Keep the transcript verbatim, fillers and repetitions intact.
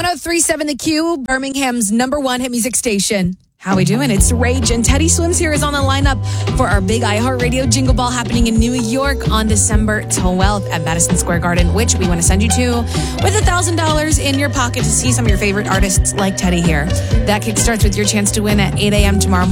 oh three point seven The Q, Birmingham's number one hit music station. How we doing? It's Rage, and Teddy Swims here is on the lineup for our big iHeartRadio Jingle Ball happening in New York on December twelfth at Madison Square Garden, which we want to send you to with one thousand dollars in your pocket to see some of your favorite artists like Teddy here. That kick starts with your chance to win at eight a.m. tomorrow morning.